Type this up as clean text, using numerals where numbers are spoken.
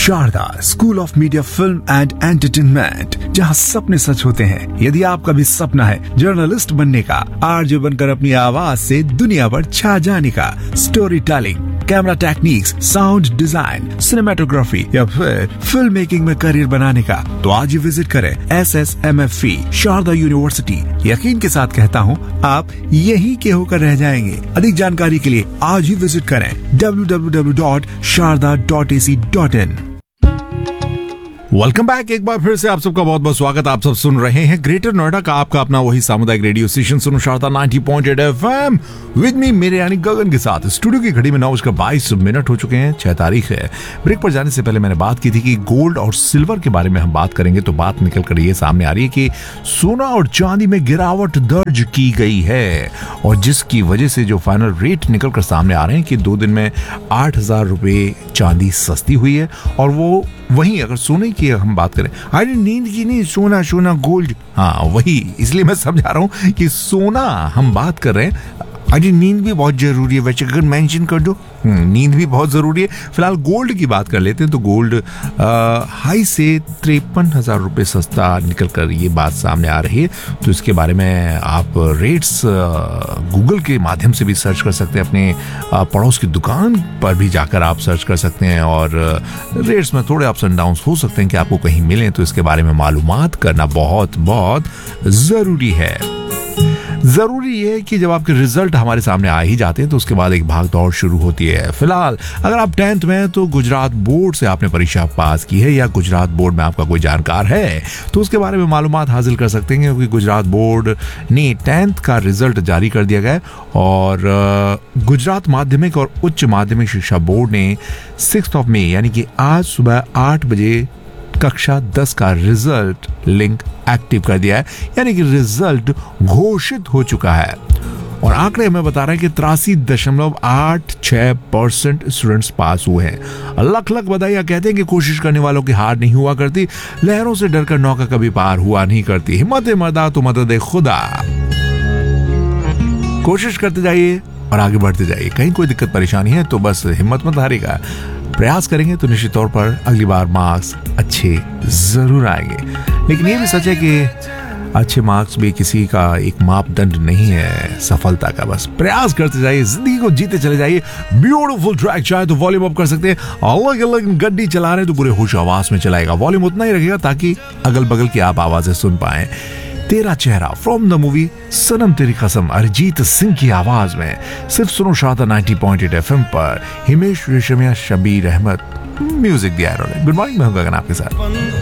Sharda school of media film and entertainment, जहां सपने सच होते हैं। यदि आपका भी सपना है जर्नलिस्ट बनने का, आरजे बनकर अपनी आवाज से दुनिया पर छा जाने का, story telling, camera techniques, sound design, cinematography या फिर फिल्म मेकिंग में करियर बनाने का, तो आज ही विजिट करें SSMFE शारदा यूनिवर्सिटी। यकीन के साथ कहता हूँ, आप यहीं के होकर रह जाएंगे। अधिक जानकारी के लिए आज ही विजिट करें www.sharda.ac.in। Welcome back. एक बार फिर से आप सबका बहुत बहुत स्वागत। आप सब सुन रहे हैं ग्रेटर नोएडा का आपका अपना वही सामुदायिक रेडियो स्टेशन सुनो शारदा 90.8 FM विद मी, मेरे यानी गगन के साथ। स्टूडियो की घड़ी में 9:22 हो चुके हैं। 6 तारीख है। ब्रेक पर जाने से पहले मैंने बात की थी कि गोल्ड और सिल्वर के बारे में हम बात करेंगे, तो बात निकल कर ये सामने आ रही है कि सोना और चांदी में गिरावट दर्ज की गई है, और जिसकी वजह से जो फाइनल रेट निकल कर सामने आ रहे हैं कि 2 दिन में 8,000 रुपए चांदी सस्ती हुई है। और वो वहीं अगर सोने की हम बात करें, अरे नींद की नहीं, सोना सोना गोल्ड, हाँ वही, इसलिए मैं समझा रहा हूं कि सोना हम बात कर रहे हैं। अरे नींद भी बहुत जरूरी है, वैसे अगर मेंशन कर दो, नींद भी बहुत जरूरी है। फिलहाल गोल्ड की बात कर लेते हैं, तो गोल्ड हाई से 53,000 रुपये सस्ता निकल कर ये बात सामने आ रही है। तो इसके बारे में आप रेट्स गूगल के माध्यम से भी सर्च कर सकते हैं, अपने पड़ोस की दुकान पर भी जाकर आप सर्च कर सकते हैं, और रेट्स में थोड़े अप्स एंड डाउन्स हो सकते हैं कि आपको कहीं मिले, तो इसके बारे में मालूमात करना बहुत बहुत जरूरी है। जरूरी है कि जब आपके रिजल्ट हमारे सामने आ ही जाते हैं तो उसके बाद एक भाग दौड़ शुरू होती है। फिलहाल अगर आप 10th में हैं तो गुजरात बोर्ड से आपने परीक्षा पास की है, या गुजरात बोर्ड में आपका कोई जानकार है तो उसके बारे में मालूमात हासिल कर सकते हैं, क्योंकि गुजरात बोर्ड ने 10th का रिजल्ट जारी कर दिया गया, और गुजरात माध्यमिक और उच्च माध्यमिक शिक्षा बोर्ड ने 6 मई यानी कि आज सुबह 8 बजे कक्षा 10 का रिजल्ट लिंक एक्टिव कर दिया है, यानी कि रिजल्ट घोषित हो चुका है। और आंकड़े हमें बता रहे हैं कि 83.86% स्टूडेंट्स पास हुए हैं। लख लख बधाई। कहते हैं कि कोशिश करने वालों की हार नहीं हुआ करती, लहरों से डरकर नौका कभी पार हुआ नहीं करती, हिम्मत मर्दा तो मदद खुदा। कोशिश करते जाइए और आगे बढ़ते जाइए। कहीं कोई दिक्कत परेशानी है तो बस हिम्मत मत हारिएगा, प्रयास करेंगे तो निश्चित तौर पर अगली बार मार्क्स अच्छे जरूर आएंगे। लेकिन ये भी सच है कि अच्छे मार्क्स भी किसी का एक मापदंड नहीं है सफलता का। बस प्रयास करते जाइए, जिंदगी को जीते चले जाइए। ब्यूटीफुल ट्रैक चाहे तो वॉल्यूम अप कर सकते हैं। अलग अलग गड्डी चला रहे हैं तो पूरे होश आवाज में चलाएगा, वॉल्यूम उतना ही रखेगा ताकि अगल बगल की आप आवाजें सुन पाए। तेरा चेहरा फ्रॉम द मूवी सनम तेरी कसम, अरिजीत सिंह की आवाज में सिर्फ सुनो शारदा 90.8 FM पर। हिमेश रेशमिया, शबीर अहमद म्यूजिक दिया। गुड मॉर्निंग, मैं हूं गगन आपके साथ।